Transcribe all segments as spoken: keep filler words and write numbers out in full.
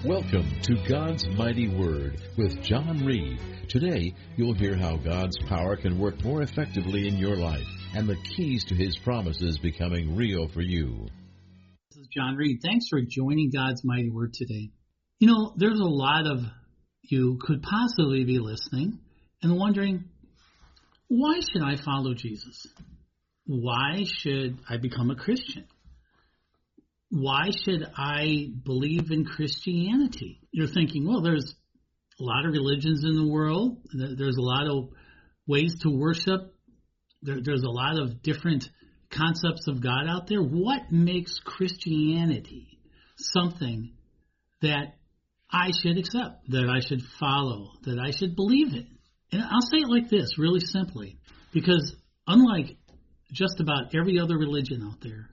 Welcome to God's Mighty Word with John Reed. Today, you'll hear how God's power can work more effectively in your life and the keys to His promises becoming real for you. This is John Reed. Thanks for joining God's Mighty Word today. You know, there's a lot of you could possibly be listening and wondering, why should I follow Jesus? Why should I become a Christian? Why should I believe in Christianity? You're thinking, well, there's a lot of religions in the world. There's a lot of ways to worship. There, there's a lot of different concepts of God out there. What makes Christianity something that I should accept, that I should follow, that I should believe in? And I'll say it like this, really simply, because unlike just about every other religion out there,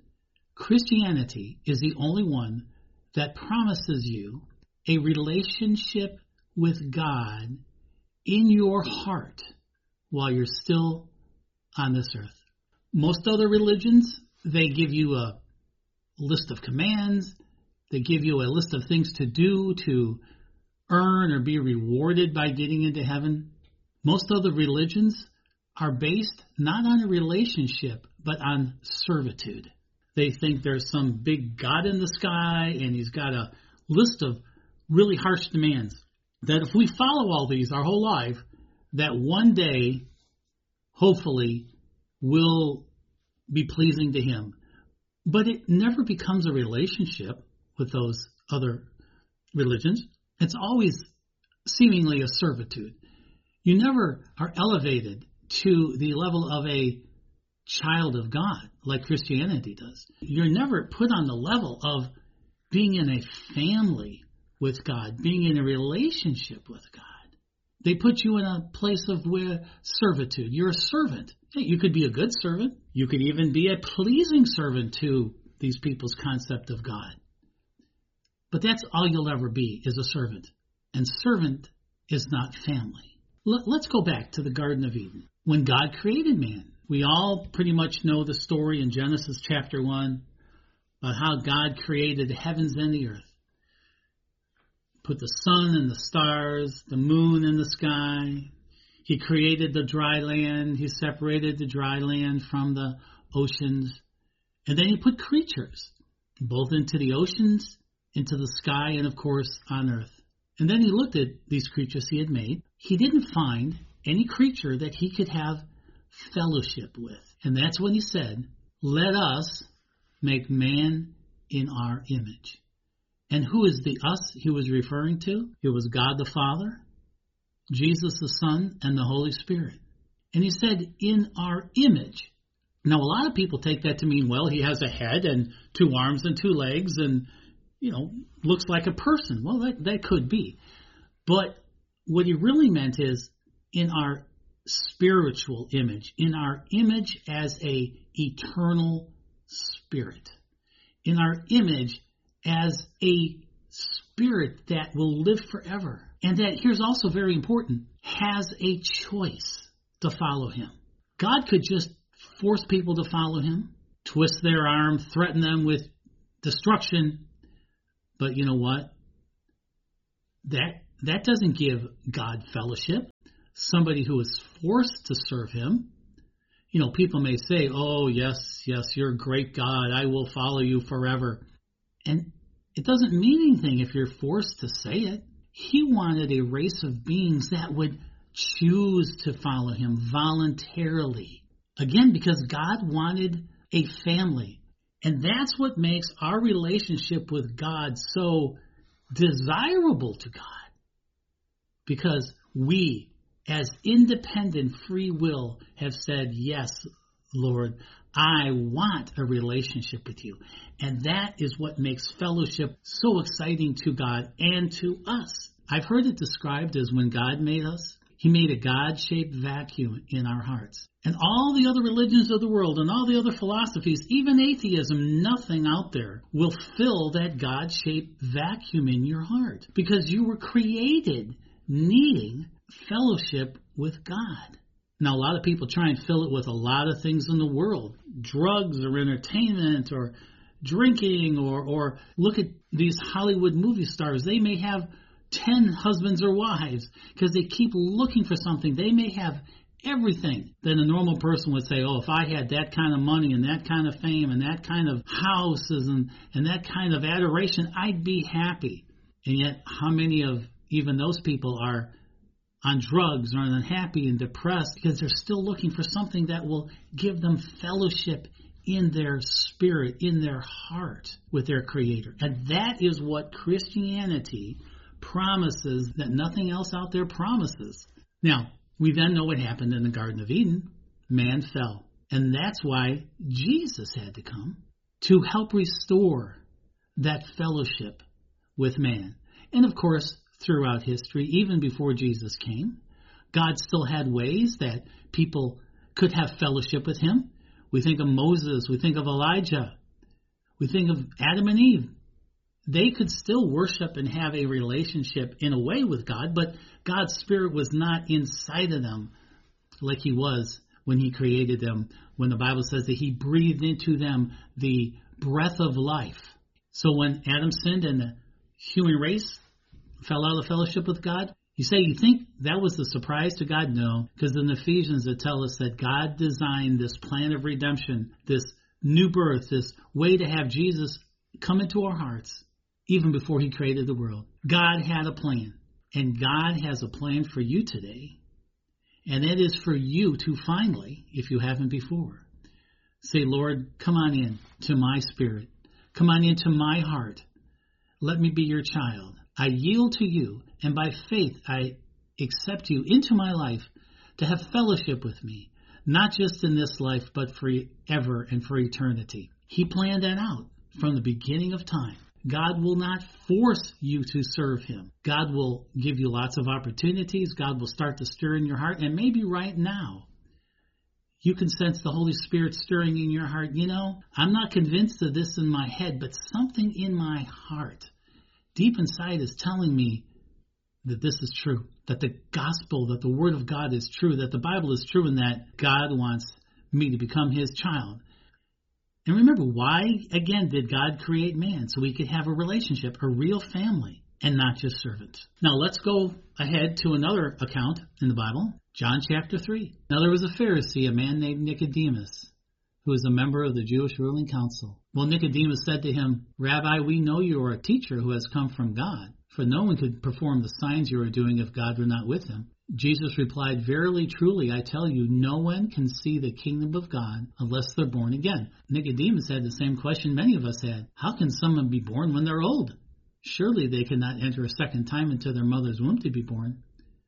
Christianity is the only one that promises you a relationship with God in your heart while you're still on this earth. Most other religions, they give you a list of commands, they give you a list of things to do to earn or be rewarded by getting into heaven. Most other religions are based not on a relationship, but on servitude. They think there's some big God in the sky, and he's got a list of really harsh demands. That if we follow all these our whole life, that one day, hopefully, we'll be pleasing to him. But it never becomes a relationship with those other religions. It's always seemingly a servitude. You never are elevated to the level of a child of God, like Christianity does. You're never put on the level of being in a family with God, being in a relationship with God. They put you in a place of where servitude. You're a servant. You could be a good servant. You could even be a pleasing servant to these people's concept of God. But that's all you'll ever be, is a servant. And servant is not family. Let's go back to the Garden of Eden. When God created man, we all pretty much know the story in Genesis chapter one about how God created the heavens and the earth. Put the sun and the stars, the moon in the sky. He created the dry land. He separated the dry land from the oceans. And then he put creatures, both into the oceans, into the sky, and of course on earth. And then he looked at these creatures he had made. He didn't find any creature that he could have fellowship with. And that's when he said, let us make man in our image. And who is the us he was referring to? It was God the Father, Jesus the Son, and the Holy Spirit. And he said, in our image. Now, a lot of people take that to mean, well, he has a head and two arms and two legs and, you know, looks like a person. Well, that, that could be. But what he really meant is in our spiritual image, in our image as a eternal spirit, in our image as a spirit that will live forever, and that, here's also very important, has a choice to follow him. God could just force people to follow him, twist their arm, threaten them with destruction, but you know what? That that doesn't give God fellowship. Somebody who is forced to serve him. You know, people may say, oh, yes, yes, you're a great God. I will follow you forever. And it doesn't mean anything if you're forced to say it. He wanted a race of beings that would choose to follow him voluntarily. Again, because God wanted a family. And that's what makes our relationship with God so desirable to God. Because we, as independent free will, have said, yes, Lord, I want a relationship with you. And that is what makes fellowship so exciting to God and to us. I've heard it described as when God made us, he made a God-shaped vacuum in our hearts. And all the other religions of the world and all the other philosophies, even atheism, nothing out there will fill that God-shaped vacuum in your heart. Because you were created needing fellowship with God. Now, a lot of people try and fill it with a lot of things in the world, drugs or entertainment or drinking, or, or look at these Hollywood movie stars. They may have ten husbands or wives because they keep looking for something. They may have everything that a normal person would say, oh, if I had that kind of money and that kind of fame and that kind of houses and, and that kind of adoration, I'd be happy. And yet, how many of even those people are on drugs or unhappy and depressed because they're still looking for something that will give them fellowship in their spirit, in their heart with their Creator. And that is what Christianity promises that nothing else out there promises. Now, we then know what happened in the Garden of Eden. Man fell. And that's why Jesus had to come to help restore that fellowship with man. And of course, throughout history, even before Jesus came, God still had ways that people could have fellowship with him. We think of Moses, we think of Elijah, we think of Adam and Eve. They could still worship and have a relationship in a way with God, but God's Spirit was not inside of them like he was when he created them, when the Bible says that he breathed into them the breath of life. So when Adam sinned and the human race fell out of fellowship with God, you say, you think that was a surprise to God? No, because in Ephesians it tells us that God designed this plan of redemption, this new birth, this way to have Jesus come into our hearts even before he created the world. God had a plan, and God has a plan for you today, and it is for you to finally, if you haven't before, say, Lord, come on in to my spirit. Come on into my heart. Let me be your child. I yield to you, and by faith I accept you into my life to have fellowship with me, not just in this life, but forever and for eternity. He planned that out from the beginning of time. God will not force you to serve him. God will give you lots of opportunities. God will start to stir in your heart, and maybe right now you can sense the Holy Spirit stirring in your heart. You know, I'm not convinced of this in my head, but something in my heart deep inside is telling me that this is true, that the gospel, that the word of God is true, that the Bible is true, and that God wants me to become his child. And remember, why, again, did God create man? So we could have a relationship, a real family, and not just servants. Now let's go ahead to another account in the Bible, John chapter three. Now there was a Pharisee, a man named Nicodemus, who was a member of the Jewish ruling council. Well, Nicodemus said to him, Rabbi, we know you are a teacher who has come from God, for no one could perform the signs you are doing if God were not with him. Jesus replied, Verily, truly, I tell you, no one can see the kingdom of God unless they're born again. Nicodemus had the same question many of us had. How can someone be born when they're old? Surely they cannot enter a second time into their mother's womb to be born.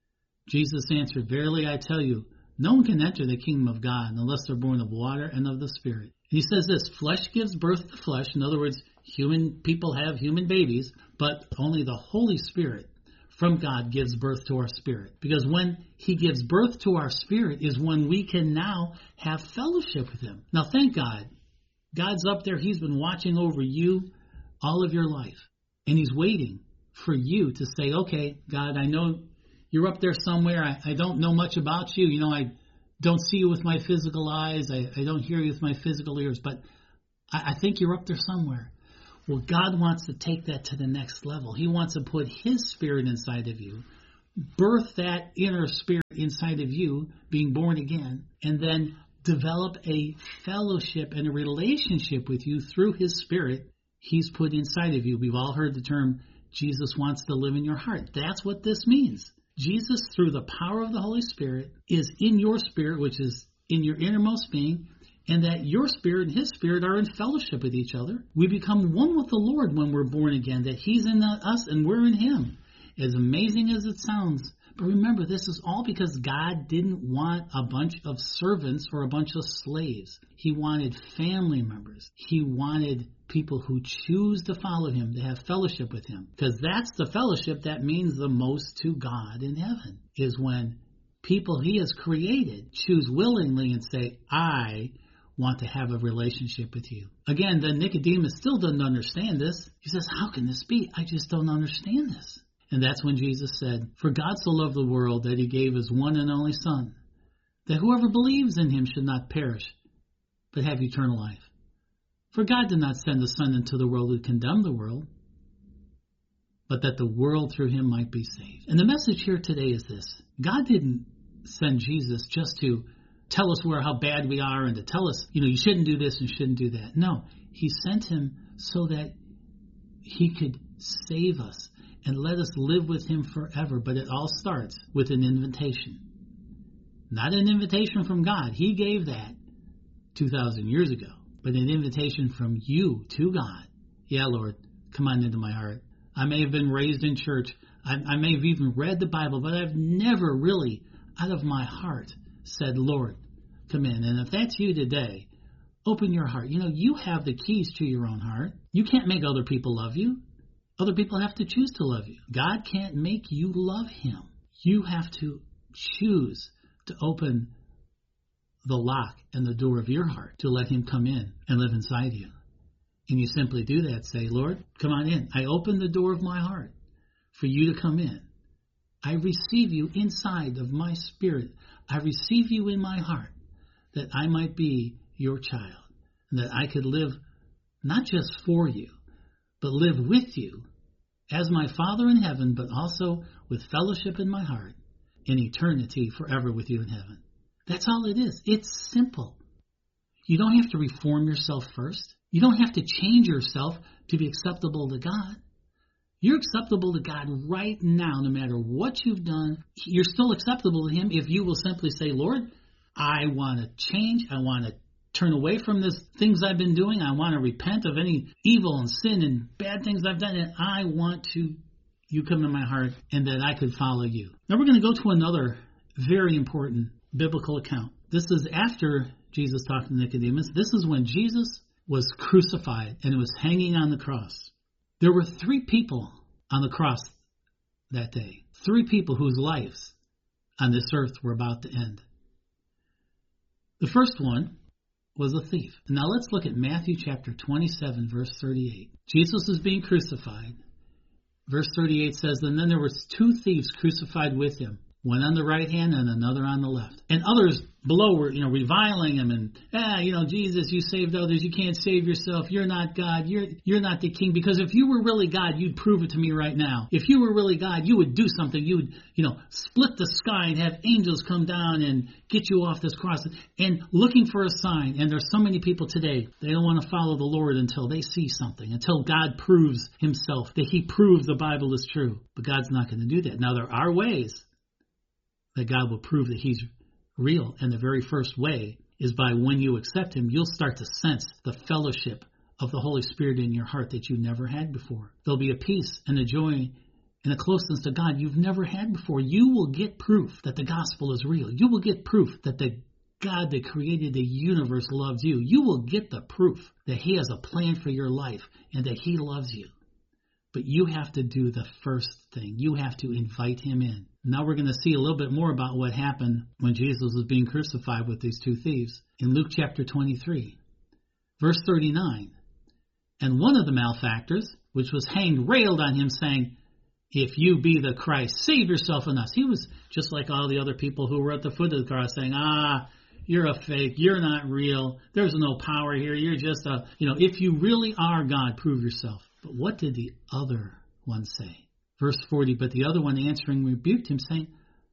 Jesus answered, Verily, I tell you, no one can enter the kingdom of God unless they're born of water and of the Spirit. And he says this, flesh gives birth to flesh. In other words, human people have human babies, but only the Holy Spirit from God gives birth to our spirit. Because when he gives birth to our spirit is when we can now have fellowship with him. Now, thank God. God's up there. He's been watching over you all of your life. And he's waiting for you to say, okay, God, I know you're up there somewhere. I, I don't know much about you. You know, I don't see you with my physical eyes. I, I don't hear you with my physical ears. But I, I think you're up there somewhere. Well, God wants to take that to the next level. He wants to put his spirit inside of you, birth that inner spirit inside of you, being born again, and then develop a fellowship and a relationship with you through his spirit he's put inside of you. We've all heard the term, Jesus wants to live in your heart. That's what this means. Jesus, through the power of the Holy Spirit, is in your spirit, which is in your innermost being, and that your spirit and his spirit are in fellowship with each other. We become one with the Lord when we're born again, that he's in us and we're in him. As amazing as it sounds, but remember, this is all because God didn't want a bunch of servants or a bunch of slaves. He wanted family members. He wanted people who choose to follow him, to have fellowship with him. Because that's the fellowship that means the most to God in heaven, is when people he has created choose willingly and say, I want to have a relationship with you. Again, then Nicodemus still doesn't understand this. He says, how can this be? I just don't understand this. And that's when Jesus said, For God so loved the world that he gave his one and only Son, that whoever believes in him should not perish, but have eternal life. For God did not send the Son into the world to condemn the world, but that the world through him might be saved. And the message here today is this. God didn't send Jesus just to tell us where how bad we are and to tell us, you know, you shouldn't do this and shouldn't do that. No, he sent him so that he could save us and let us live with him forever. But it all starts with an invitation. Not an invitation from God. He gave that two thousand years ago. But an invitation from you to God. Yeah, Lord, come on into my heart. I may have been raised in church. I, I may have even read the Bible, but I've never really, out of my heart, said, Lord, come in. And if that's you today, open your heart. You know, you have the keys to your own heart. You can't make other people love you. Other people have to choose to love you. God can't make you love him. You have to choose to open the lock and the door of your heart to let him come in and live inside you. And you simply do that. Say, Lord, come on in. I open the door of my heart for you to come in. I receive you inside of my spirit. I receive you in my heart that I might be your child and that I could live not just for you, but live with you as my Father in heaven, but also with fellowship in my heart in eternity forever with you in heaven. That's all it is. It's simple. You don't have to reform yourself first. You don't have to change yourself to be acceptable to God. You're acceptable to God right now, no matter what you've done. You're still acceptable to him if you will simply say, Lord, I want to change. I want to turn away from this things I've been doing. I want to repent of any evil and sin and bad things I've done. And I want to, you come in my heart and that I could follow you. Now we're going to go to another very important biblical account. This is after Jesus talked to Nicodemus. This is when Jesus was crucified and was hanging on the cross. There were three people on the cross that day. Three people whose lives on this earth were about to end. The first one was a thief. Now let's look at Matthew chapter twenty-seven, verse thirty-eight. Jesus is being crucified. Verse thirty-eight says, and then there were two thieves crucified with him, one on the right hand and another on the left. And others below were, you know, reviling him and, ah, you know, Jesus, you saved others. You can't save yourself. You're not God. You're you're not the king. Because if you were really God, you'd prove it to me right now. If you were really God, you would do something. You would, you know, split the sky and have angels come down and get you off this cross. And looking for a sign. And there's so many people today, they don't want to follow the Lord until they see something, until God proves himself, that he proves the Bible is true. But God's not going to do that. Now, there are ways that God will prove that he's real. And the very first way is by when you accept him, you'll start to sense the fellowship of the Holy Spirit in your heart that you never had before. There'll be a peace and a joy and a closeness to God you've never had before. You will get proof that the gospel is real. You will get proof that the God that created the universe loves you. You will get the proof that he has a plan for your life and that he loves you. But you have to do the first thing. You have to invite him in. Now we're going to see a little bit more about what happened when Jesus was being crucified with these two thieves. In Luke chapter twenty-three, verse thirty-nine. And one of the malefactors, which was hanged, railed on him, saying, if you be the Christ, save yourself and us. He was just like all the other people who were at the foot of the cross saying, ah, you're a fake. You're not real. There's no power here. You're just a, you know, if you really are God, prove yourself. But what did the other one say? Verse forty, but the other one answering rebuked him, saying,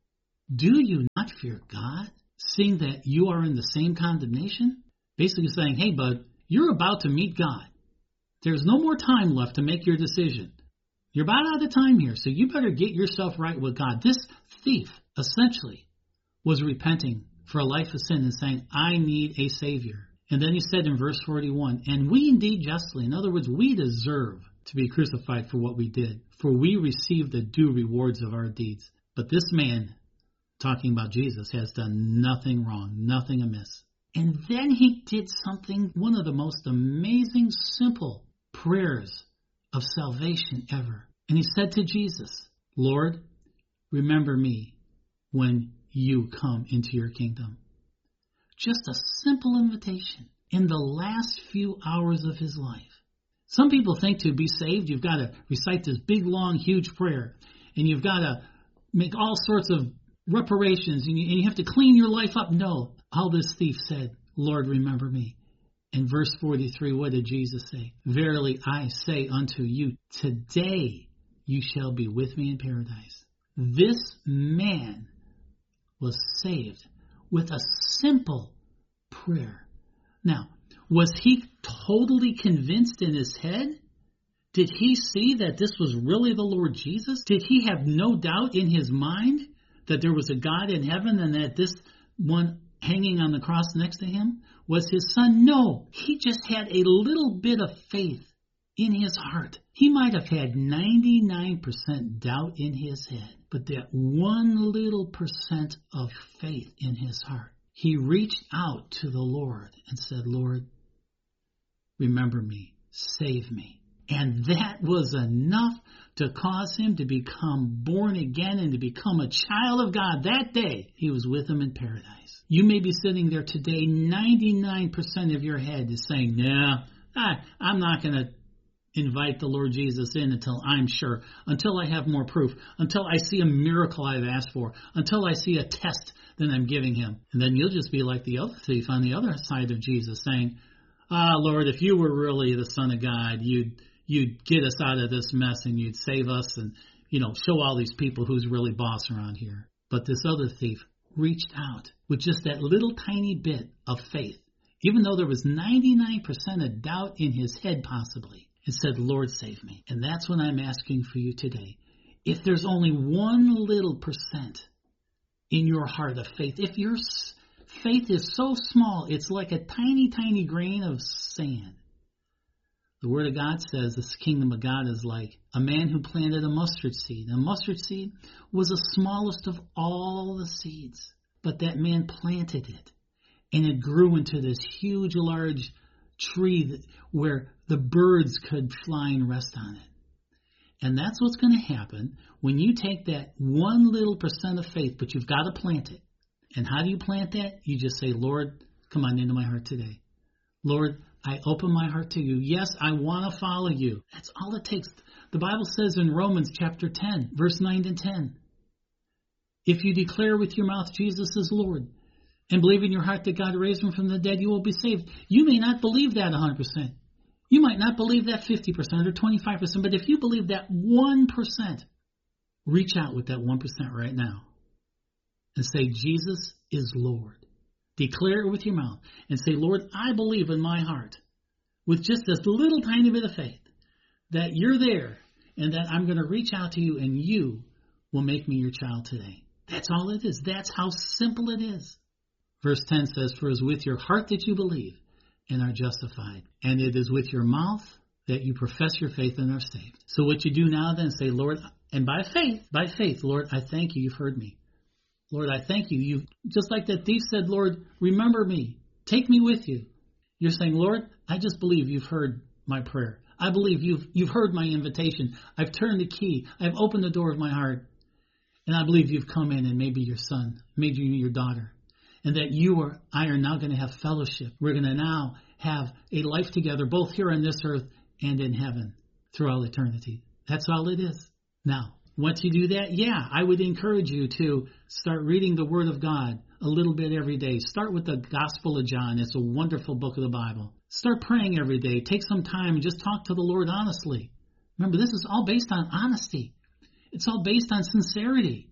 do you not fear God, seeing that you are in the same condemnation? Basically saying, hey, bud, you're about to meet God. There's no more time left to make your decision. You're about out of time here, so you better get yourself right with God. This thief, essentially, was repenting for a life of sin and saying, I need a Savior. And then he said in verse forty-one, and we indeed justly, in other words, we deserve to be crucified for what we did, for we receive the due rewards of our deeds. But this man, talking about Jesus, has done nothing wrong, nothing amiss. And then he did something, one of the most amazing, simple prayers of salvation ever. And he said to Jesus, Lord, remember me when you come into your kingdom. Just a simple invitation in the last few hours of his life. Some people think to be saved, you've got to recite this big, long, huge prayer. And you've got to make all sorts of reparations. And you, and you have to clean your life up. No. All this thief said, Lord, remember me. In verse forty-three, what did Jesus say? Verily I say unto you, today you shall be with me in paradise. This man was saved with a simple prayer. Now, was he totally convinced in his head? Did he see that this was really the Lord Jesus? Did he have no doubt in his mind that there was a God in heaven and that this one hanging on the cross next to him was his son? No, he just had a little bit of faith in his heart. He might have had ninety-nine percent doubt in his head, but that one little percent of faith in his heart. He reached out to the Lord and said, Lord, remember me, save me. And that was enough to cause him to become born again and to become a child of God. That day, he was with him in paradise. You may be sitting there today, ninety-nine percent of your head is saying, no, I, I'm not going to invite the Lord Jesus in until I'm sure, until I have more proof, until I see a miracle I've asked for, until I see a test that I'm giving him. And then you'll just be like the other thief on the other side of Jesus saying, ah, Lord, if you were really the Son of God, you'd you'd get us out of this mess and you'd save us and, you know, show all these people who's really boss around here. But this other thief reached out with just that little tiny bit of faith, even though there was ninety-nine percent of doubt in his head possibly, and said, Lord, save me. And that's what I'm asking for you today. If there's only one little percent in your heart of faith, if your faith is so small, it's like a tiny, tiny grain of sand. The Word of God says the kingdom of God is like a man who planted a mustard seed. A mustard seed was the smallest of all the seeds, but that man planted it, and it grew into this huge, large tree that, where the birds could fly and rest on it. And that's what's going to happen when you take that one little percent of faith, but you've got to plant it. And how do you plant that? You just say, Lord, come on into my heart today. Lord, I open my heart to you. Yes, I want to follow you. That's all it takes. The Bible says in Romans chapter ten, verse nine and ten, if you declare with your mouth Jesus is Lord and believe in your heart that God raised him from the dead, you will be saved. You may not believe that one hundred percent. You might not believe that fifty percent or twenty-five percent, but if you believe that one percent, reach out with that one percent right now and say, Jesus is Lord. Declare it with your mouth and say, Lord, I believe in my heart with just this little tiny bit of faith that you're there and that I'm going to reach out to you and you will make me your child today. That's all it is. That's how simple it is. Verse ten says, for it is with your heart that you believe and are justified, and it is with your mouth that you profess your faith and are saved. So what you do now then, say, Lord, and by faith, by faith, Lord, I thank you, you've heard me. Lord, I thank you. You just like that thief said, Lord, remember me. Take me with you. You're saying, Lord, I just believe you've heard my prayer. I believe you've you've heard my invitation. I've turned the key. I've opened the door of my heart. And I believe you've come in and made me your son, made you your daughter. And that you or I are now going to have fellowship. We're going to now have a life together, both here on this earth and in heaven, through all eternity. That's all it is. Now, once you do that, yeah, I would encourage you to start reading the Word of God a little bit every day. Start with the Gospel of John. It's a wonderful book of the Bible. Start praying every day. Take some time and just talk to the Lord honestly. Remember, this is all based on honesty. It's all based on sincerity.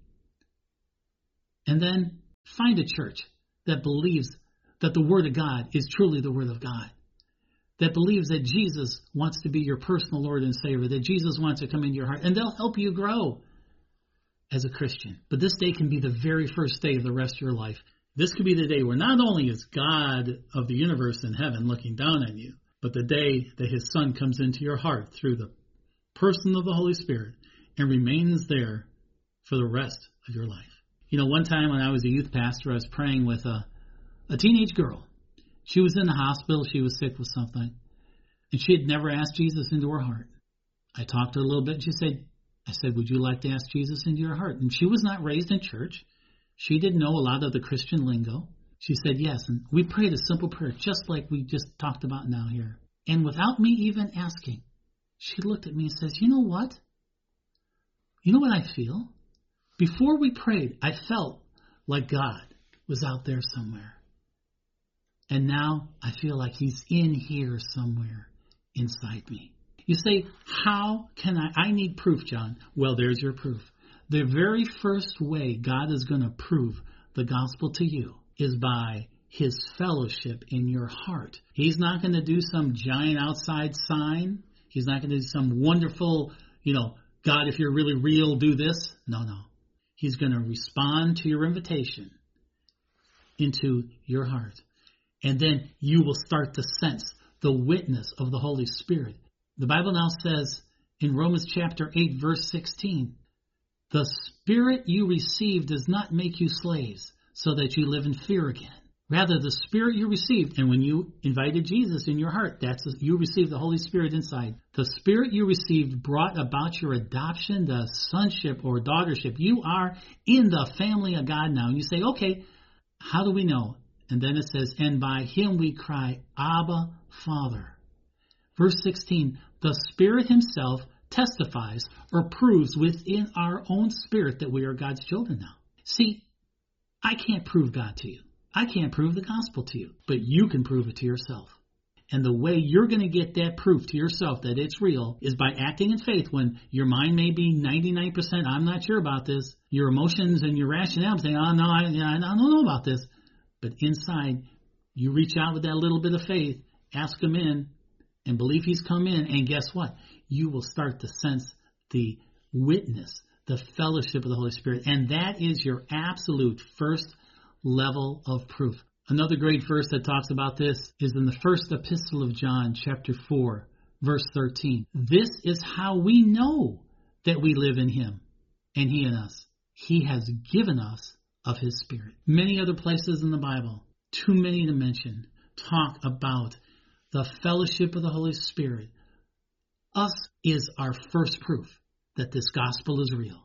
And then find a church that believes that the Word of God is truly the Word of God. That believes that Jesus wants to be your personal Lord and Savior, that Jesus wants to come into your heart, and they'll help you grow as a Christian. But this day can be the very first day of the rest of your life. This could be the day where not only is God of the universe in heaven looking down on you, but the day that his Son comes into your heart through the person of the Holy Spirit and remains there for the rest of your life. You know, one time when I was a youth pastor, I was praying with a, a teenage girl. She was in the hospital. She was sick with something. And she had never asked Jesus into her heart. I talked to her a little bit. And she said, I said, would you like to ask Jesus into your heart? And she was not raised in church. She didn't know a lot of the Christian lingo. She said yes. And we prayed a simple prayer, just like we just talked about now here. And without me even asking, she looked at me and says, you know what? You know what I feel? Before we prayed, I felt like God was out there somewhere. And now I feel like he's in here somewhere inside me. You say, how can I? I need proof, John. Well, there's your proof. The very first way God is going to prove the gospel to you is by his fellowship in your heart. He's not going to do some giant outside sign. He's not going to do some wonderful, you know, God, if you're really real, do this. No, no. He's going to respond to your invitation into your heart. And then you will start to sense the witness of the Holy Spirit. The Bible now says in Romans chapter eight, verse sixteen, the Spirit you received does not make you slaves so that you live in fear again. Rather, the Spirit you received, and when you invited Jesus in your heart, that's you received the Holy Spirit inside. The Spirit you received brought about your adoption, the sonship or daughtership. You are in the family of God now. And you say, okay, how do we know? And then it says, and by him we cry, Abba, Father. Verse sixteen, the Spirit himself testifies or proves within our own spirit that we are God's children now. See, I can't prove God to you. I can't prove the gospel to you, but you can prove it to yourself. And the way you're going to get that proof to yourself that it's real is by acting in faith when your mind may be ninety-nine percent, I'm not sure about this. Your emotions and your rationale saying, oh, no, I, I don't know about this. But inside, you reach out with that little bit of faith, ask him in, and believe he's come in. And guess what? You will start to sense the witness, the fellowship of the Holy Spirit. And that is your absolute first level of proof. Another great verse that talks about this is in the first epistle of John, chapter four, verse thirteen. This is how we know that we live in him and he in us. He has given us of his Spirit. Many other places in the Bible, too many to mention, talk about the fellowship of the Holy Spirit. Us is our first proof that this gospel is real.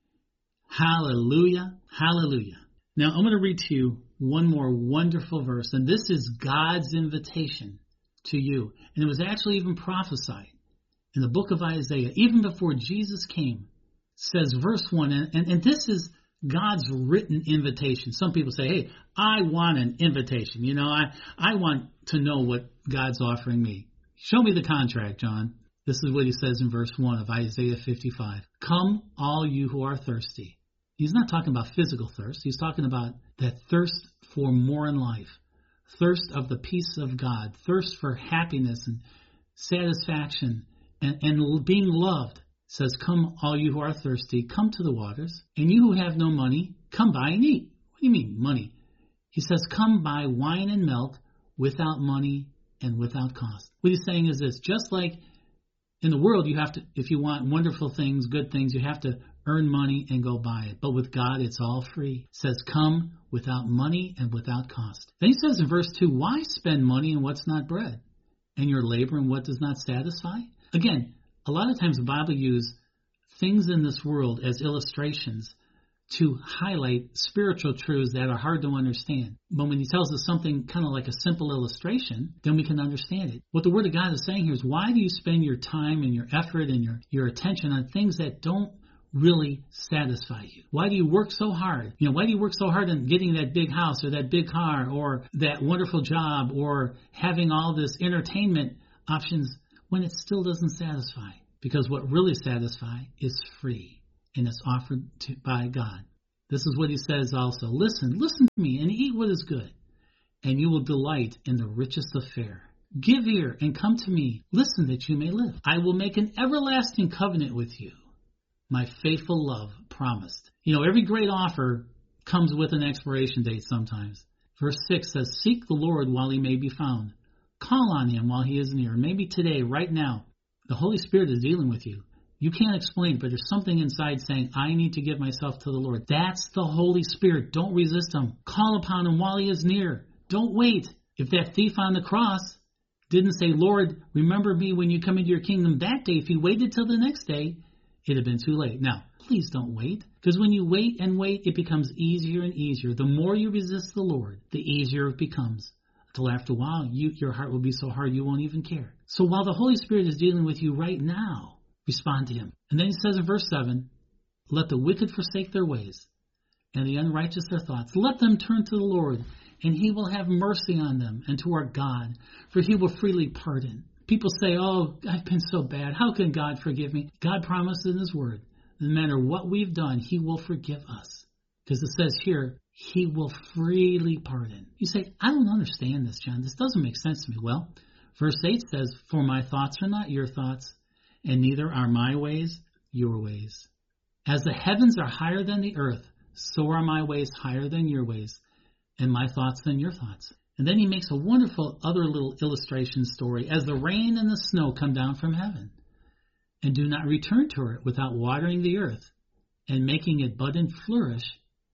Hallelujah, hallelujah. Now I'm going to read to you one more wonderful verse, and this is God's invitation to you. And it was actually even prophesied in the book of Isaiah, even before Jesus came, says verse one, and, and, and this is God's written invitation. Some people say, hey, I want an invitation. You know, I, I want to know what God's offering me. Show me the contract, John. This is what he says in verse one of Isaiah fifty-five. Come, all you who are thirsty. He's not talking about physical thirst. He's talking about that thirst for more in life, thirst of the peace of God, thirst for happiness and satisfaction and, and being loved. It says, come, all you who are thirsty, come to the waters, and you who have no money, come buy and eat. What do you mean, money? He says, come buy wine and milk without money and without cost. What he's saying is this, just like in the world, you have to, if you want wonderful things, good things, you have to earn money and go buy it. But with God, it's all free. It says, come without money and without cost. Then he says in verse two, why spend money in what's not bread, and your labor in what does not satisfy? Again, a lot of times the Bible uses things in this world as illustrations to highlight spiritual truths that are hard to understand. But when he tells us something kind of like a simple illustration, then we can understand it. What the Word of God is saying here is, why do you spend your time and your effort and your, your attention on things that don't really satisfy you? Why do you work so hard? You know, why do you work so hard on getting that big house or that big car or that wonderful job or having all this entertainment options when it still doesn't satisfy? Because what really satisfies is free, and it's offered to, by God. This is what he says also. Listen, listen to me and eat what is good, and you will delight in the richest of fare. Give ear and come to me. Listen that you may live. I will make an everlasting covenant with you. My faithful love promised. You know, every great offer comes with an expiration date sometimes. Verse six says, seek the Lord while he may be found. Call on him while he is near. Maybe today, right now, the Holy Spirit is dealing with you. You can't explain it, but there's something inside saying, I need to give myself to the Lord. That's the Holy Spirit. Don't resist him. Call upon him while he is near. Don't wait. If that thief on the cross didn't say, Lord, remember me when you come into your kingdom that day, if he waited till the next day, it'd have been too late. Now, please don't wait, because when you wait and wait, it becomes easier and easier. The more you resist the Lord, the easier it becomes. Until after a while, you, your heart will be so hard you won't even care. So while the Holy Spirit is dealing with you right now, respond to him. And then he says in verse seven, let the wicked forsake their ways, and the unrighteous their thoughts. Let them turn to the Lord, and he will have mercy on them, and to our God, for he will freely pardon. People say, oh, I've been so bad. How can God forgive me? God promised in his word, no matter what we've done, he will forgive us. Because it says here, he will freely pardon. You say, I don't understand this, John. This doesn't make sense to me. Well, verse eight says, for my thoughts are not your thoughts, and neither are my ways your ways. As the heavens are higher than the earth, so are my ways higher than your ways, and my thoughts than your thoughts. And then he makes a wonderful other little illustration story. As the rain and the snow come down from heaven, and do not return to it without watering the earth, and making it bud and flourish,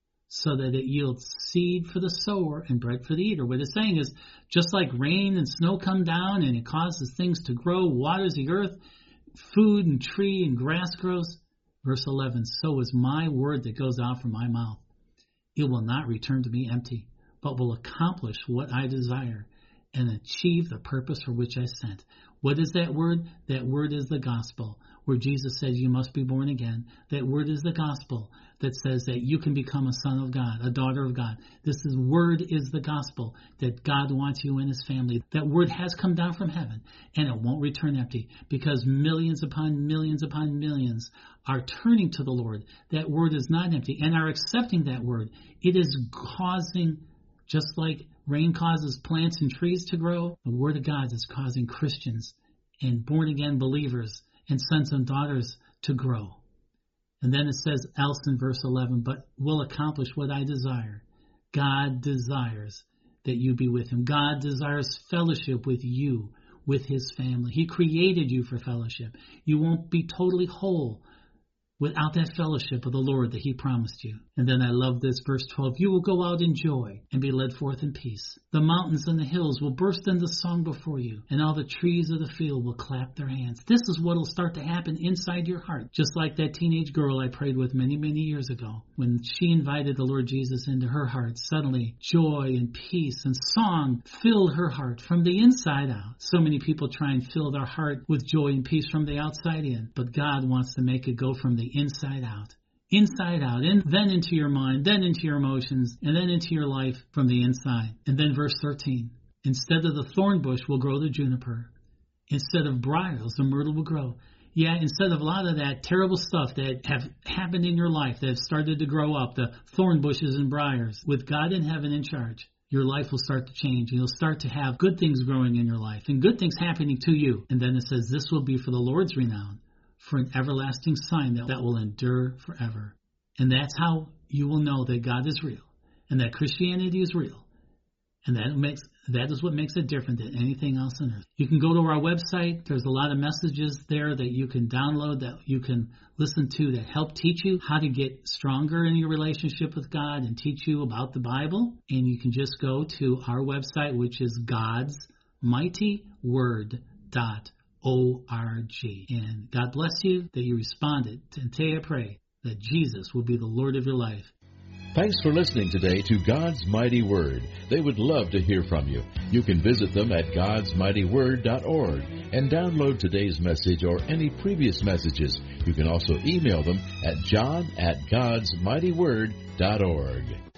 so that it yields seed for the sower and bread for the eater. What it's saying is, just like rain and snow come down, and it causes things to grow, waters the earth, food and tree and grass grows. Verse eleven, so is my word that goes out from my mouth. It will not return to me empty, but will accomplish what I desire and achieve the purpose for which I sent. What is that word? That word is the gospel, where Jesus says you must be born again. That word is the gospel that says that you can become a son of God, a daughter of God. This is word is the gospel, that God wants you in his family. That word has come down from heaven, and it won't return empty, because millions upon millions upon millions are turning to the Lord. That word is not empty, and are accepting that word. It is causing, just like rain causes plants and trees to grow, the word of God is causing Christians and born-again believers and sons and daughters to grow. And then it says else in verse eleven, but will accomplish what I desire. God desires that you be with him. God desires fellowship with you, with his family. He created you for fellowship. You won't be totally whole without that fellowship of the Lord that he promised you. And then I love this, verse twelve. You will go out in joy and be led forth in peace. The mountains and the hills will burst into song before you, and all the trees of the field will clap their hands. This is what will start to happen inside your heart. Just like that teenage girl I prayed with many, many years ago. When she invited the Lord Jesus into her heart, suddenly joy and peace and song filled her heart from the inside out. So many people try and fill their heart with joy and peace from the outside in, but God wants to make it go from the inside out. Inside out, and then into your mind, then into your emotions, and then into your life from the inside. And then verse thirteen, instead of the thorn bush will grow the juniper. Instead of briars, the myrtle will grow. Yeah, instead of a lot of that terrible stuff that have happened in your life that have started to grow up, the thorn bushes and briars, with God in heaven in charge, your life will start to change. You'll start to have good things growing in your life and good things happening to you. And then it says, this will be for the Lord's renown, for an everlasting sign that, that will endure forever. And that's how you will know that God is real and that Christianity is real. And that makes that is what makes it different than anything else on earth. You can go to our website. There's a lot of messages there that you can download, that you can listen to, that help teach you how to get stronger in your relationship with God and teach you about the Bible. And you can just go to our website, which is gods mighty word dot org. And God bless you that you responded. And today I pray that Jesus will be the Lord of your life. Thanks for listening today to God's Mighty Word. They would love to hear from you. You can visit them at gods mighty word dot org and download today's message or any previous messages. You can also email them at john at gods mighty word dot org.